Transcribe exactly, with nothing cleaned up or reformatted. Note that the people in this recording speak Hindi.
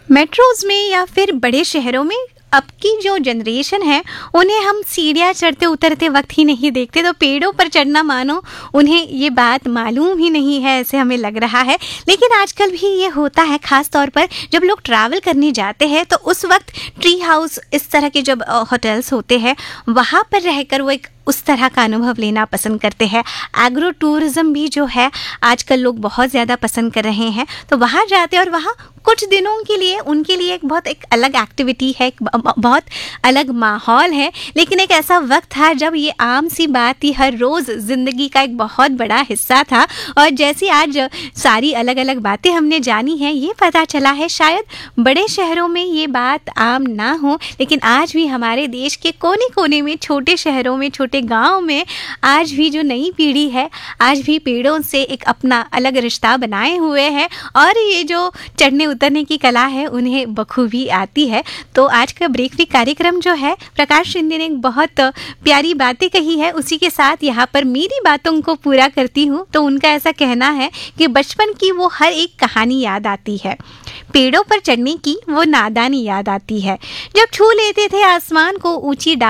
मेट्रोज में या फिर बड़े शहरों में अब की जो जनरेशन है उन्हें हम सीढ़ियाँ चढ़ते उतरते वक्त ही नहीं देखते, तो पेड़ों पर चढ़ना मानो उन्हें ये बात मालूम ही नहीं है, ऐसे हमें लग रहा है। लेकिन आजकल भी ये होता है, ख़ास तौर पर जब लोग ट्रैवल करने जाते हैं तो उस वक्त ट्री हाउस इस तरह के जब होटल्स होते हैं वहाँ पर रहकर वो एक उस तरह का अनुभव लेना पसंद करते हैं। एग्रो टूरिज़्म भी जो है आजकल लोग बहुत ज़्यादा पसंद कर रहे हैं, तो वहाँ जाते हैं और वहाँ कुछ दिनों के लिए उनके लिए एक बहुत एक अलग एक्टिविटी है, एक बहुत अलग माहौल है। लेकिन एक ऐसा वक्त था जब ये आम सी बात थी, हर रोज़ ज़िंदगी का एक बहुत बड़ा हिस्सा था। और जैसी आज सारी अलग अलग बातें हमने जानी हैं, ये पता चला है शायद बड़े शहरों में ये बात आम ना हो, लेकिन आज भी हमारे देश के कोने कोने में, छोटे शहरों में, छोटे गांव में आज भी जो नई पीढ़ी है आज भी पेड़ों से एक अपना अलग रिश्ता बनाए हुए है और ये जो चढ़ने उतरने की कला है उन्हें बखूबी आती है। तो आज का ब्रेक फ्री कार्यक्रम जो है, प्रकाश शिंदे ने बहुत प्यारी बातें कही है, उसी के साथ यहाँ पर मेरी बातों को पूरा करती हूँ। तो उनका ऐसा कहना है कि बचपन की वो हर एक कहानी याद आती है, पेड़ों पर चढ़ने की वो नादानी याद आती है, जब छू लेते थे आसमान को ऊंची